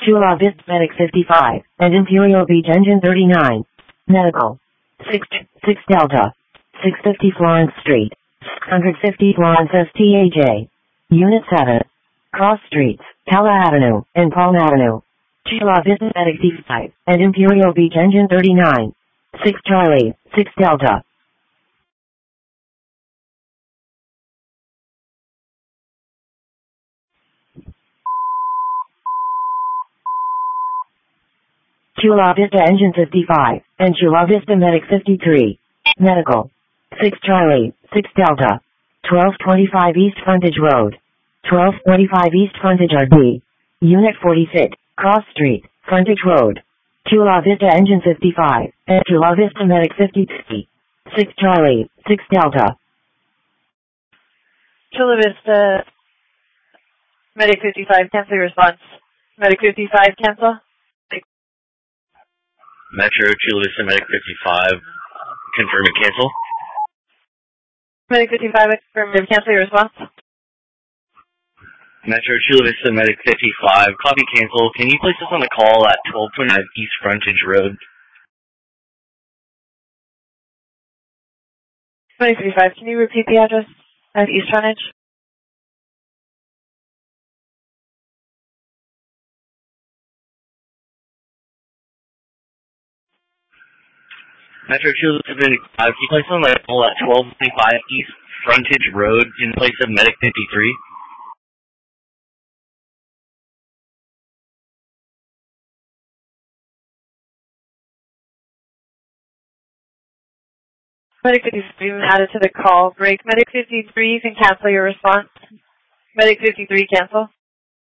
Chula Vista Medic 55, and Imperial Beach Engine 39. Medical. 6 Delta. 650 Florence Street. 650 Florence STAJ. Unit 7. Cross Streets, Cala Avenue, and Palm Avenue. Chula Vista Medic 55, and Imperial Beach Engine 39. 6 Charlie, 6 Delta. Chula Vista Engine 55, and Chula Vista Medic 53. Medical. 6 Charlie, 6 Delta. 1225 East Frontage Road. 1225 East Frontage RD. Unit 46, Cross Street, Frontage Road. Chula Vista Engine 55, and Chula Vista Medic 53. 6 Charlie, 6 Delta. Chula Vista Medic 55, cancel your response. Medic 55, cancel. Metro Chula Vista Medic 55, confirm and cancel. Medic 55, confirm and cancel your response. Metro Chula Vista Medic 55, copy cancel. Can you place us on the call at 1229 East Frontage Road? Medic 55, can you repeat the address at East Frontage? Metro Chula Vista Medic 55, can you place us on the call at 1225 East Frontage Road in place of Medic 53? Medic 53 was added to the call break. Medic 53, you can cancel your response. Medic 53, cancel.